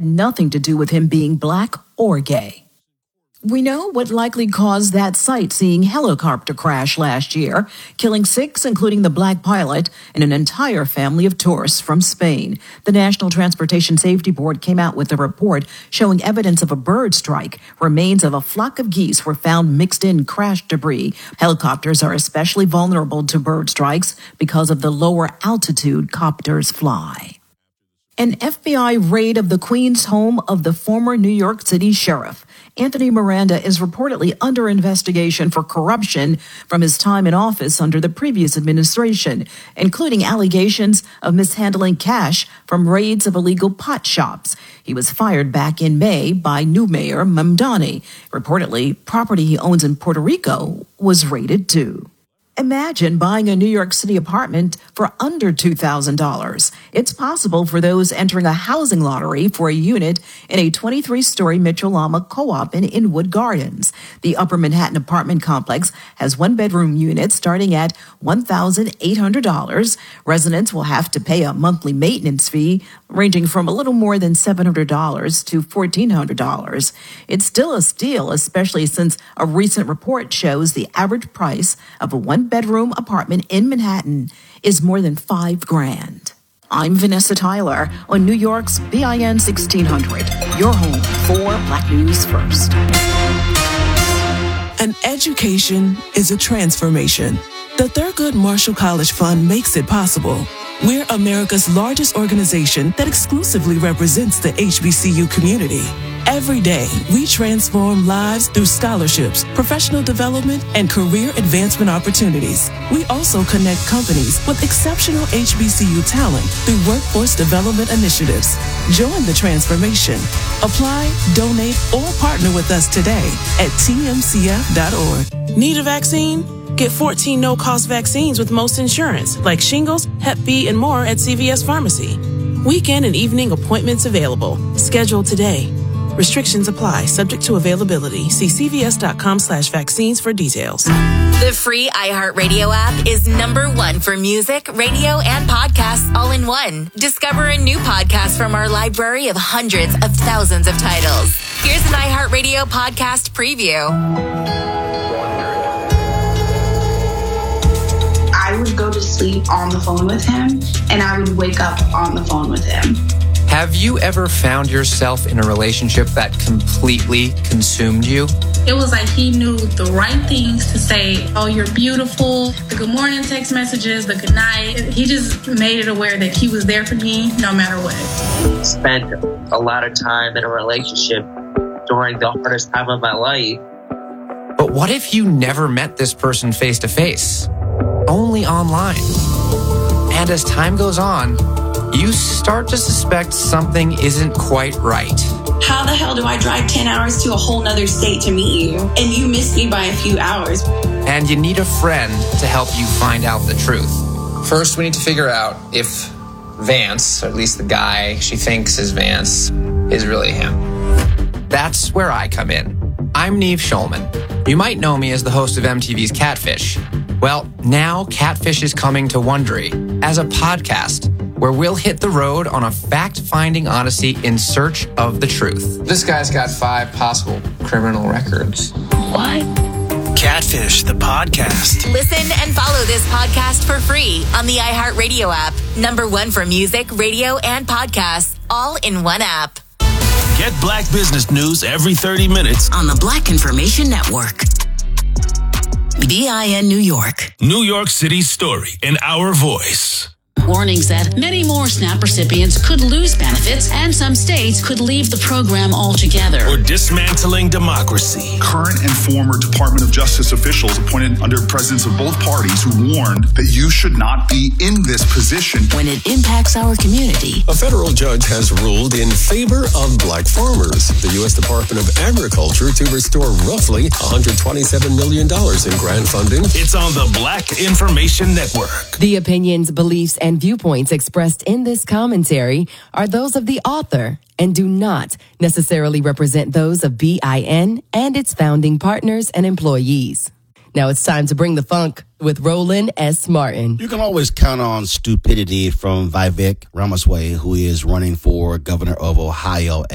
nothing to do with him being black or gay. We know what likely caused that sightseeing helicopter crash last year, killing 6, including the black pilot, and an entire family of tourists from Spain. The National Transportation Safety Board came out with a report showing evidence of a bird strike. Remains of a flock of geese were found mixed in crash debris. Helicopters are especially vulnerable to bird strikes because of the lower altitude copters fly. An FBI raid of the Queens home of the former New York City sheriff. Anthony Miranda is reportedly under investigation for corruption from his time in office under the previous administration, including allegations of mishandling cash from raids of illegal pot shops. He was fired back in May by new mayor Mamdani. Reportedly, property he owns in Puerto Rico was raided too. Imagine buying a New York City apartment for under $2,000. It's possible for those entering a housing lottery for a unit in a 23-story Mitchell-Lama co-op in Inwood Gardens. The Upper Manhattan apartment complex has one-bedroom units starting at $1,800. Residents will have to pay a monthly maintenance fee ranging from a little more than $700 to $1,400. It's still a steal, especially since a recent report shows the average price of a one-bedroom apartment in Manhattan is more than $5,000. I'm Vanessa Tyler on New York's BIN 1600, your home for Black News First. An education is a transformation. The Thurgood Marshall College Fund makes it possible. We're America's largest organization that exclusively represents the HBCU community. Every day, we transform lives through scholarships, professional development, and career advancement opportunities. We also connect companies with exceptional HBCU talent through workforce development initiatives. Join the transformation. Apply, donate, or partner with us today at tmcf.org. Need a vaccine? Get 14 no-cost vaccines with most insurance, like shingles, Hep B, and more at CVS Pharmacy. Weekend and evening appointments available. Schedule today. Restrictions apply, subject to availability. See cvs.com/vaccines for details. The free iHeartRadio app is #1 for music, radio, and podcasts all in one. Discover a new podcast from our library of hundreds of thousands of titles. Here's an iHeartRadio podcast preview. I would go to sleep on the phone with him, and I would wake up on the phone with him. Have you ever found yourself in a relationship that completely consumed you? It was like he knew the right things to say. Oh, you're beautiful. The good morning text messages, the good night. He just made it aware that he was there for me no matter what. Spent a lot of time in a relationship during the hardest time of my life. But what if you never met this person face to face? Only online. And as time goes on, you start to suspect something isn't quite right. How the hell do I drive 10 hours to a whole nother state to meet you? And you missed me by a few hours. And you need a friend to help you find out the truth. First, we need to figure out if Vance, or at least the guy she thinks is Vance, is really him. That's where I come in. I'm Neve Schulman. You might know me as the host of MTV's Catfish. Well, now Catfish is coming to Wondery as a podcast where we'll hit the road on a fact-finding odyssey in search of the truth. This guy's got 5 possible criminal records. What? Catfish, the podcast. Listen and follow this podcast for free on the iHeartRadio app. #1 for music, radio, and podcasts, all in one app. Get Black business news every 30 minutes on the Black Information Network. BIN New York. New York City's story in our voice. Warnings that many more SNAP recipients could lose benefits and some states could leave the program altogether. We're dismantling democracy. Current and former Department of Justice officials appointed under presidents of both parties who warned that you should not be in this position when it impacts our community. A federal judge has ruled in favor of black farmers. The U.S. Department of Agriculture to restore roughly $127 million in grant funding. It's on the Black Information Network. The opinions, beliefs, and viewpoints expressed in this commentary are those of the author and do not necessarily represent those of BIN and its founding partners and employees. Now it's time to bring the funk with Roland S. Martin. You can always count on stupidity from Vivek Ramaswamy, who is running for governor of Ohio